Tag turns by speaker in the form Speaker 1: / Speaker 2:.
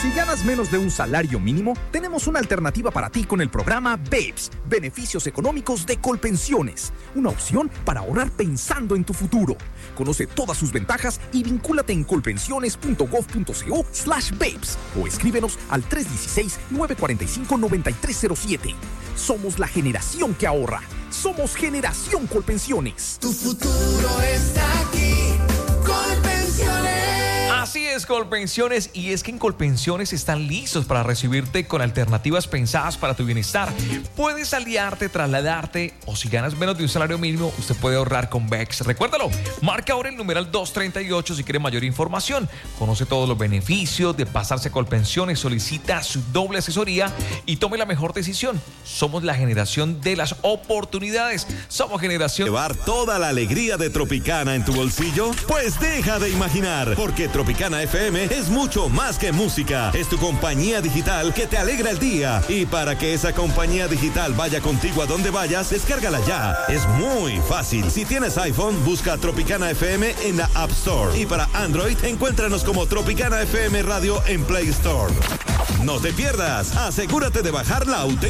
Speaker 1: Si ganas menos de un salario mínimo, tenemos una alternativa para ti con el programa BAPES, Beneficios Económicos de Colpensiones. Una opción para ahorrar pensando en tu futuro. Conoce todas sus ventajas y vincúlate en colpensiones.gov.co/BAPES o escríbenos al 316-945-9307. Somos la generación que ahorra. Somos Generación Colpensiones.
Speaker 2: Tu futuro está aquí. Colpensiones.
Speaker 3: Así es, Colpensiones, y es que en Colpensiones están listos para recibirte con alternativas pensadas para tu bienestar. Puedes aliarte, trasladarte, o si ganas menos de un salario mínimo, usted puede ahorrar con BEX. Recuérdalo, marca ahora el numeral 238 si quiere mayor información. Conoce todos los beneficios de pasarse a Colpensiones, solicita su doble asesoría y tome la mejor decisión. Somos la generación de las oportunidades. Somos generación...
Speaker 4: ¿Llevar toda la alegría de Tropicana en tu bolsillo? Pues deja de imaginar, porque Tropicana FM es mucho más que música. Es tu compañía digital que te alegra el día. Y para que esa compañía digital vaya contigo a donde vayas, descárgala ya. Es muy fácil. Si tienes iPhone, busca Tropicana FM en la App Store. Y para Android, encuéntranos como Tropicana FM Radio en Play Store. No te pierdas. Asegúrate de bajar la auténtica